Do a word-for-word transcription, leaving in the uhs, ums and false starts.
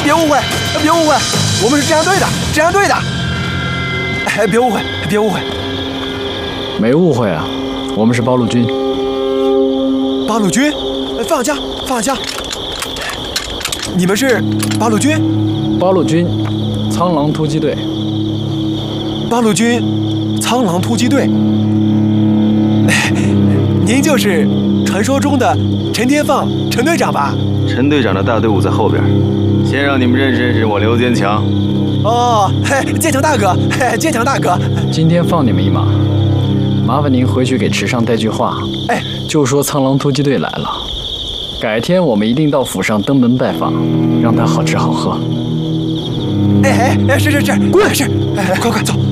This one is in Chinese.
别误会，别误会，我们是治安队的，治安队的。哎，别误会，别误会。 没误会啊，我们是八路军。 八路军，放下，放下。你们是八路军？ 八路军，苍狼突击队。 八路军，苍狼突击队。您就是传说中的陈天放陈队长吧？ 陈队长的大队伍在后边，先让你们认识认识我刘坚强。 哦，嘿，坚强大哥，嘿，坚强大哥， 今天放你们一马，麻烦您回去给池上带句话， 哎， 就说苍狼突击队来了，改天我们一定到府上登门拜访，让他好吃好喝。 哎哎哎，是是是，滚是，哎，快快走。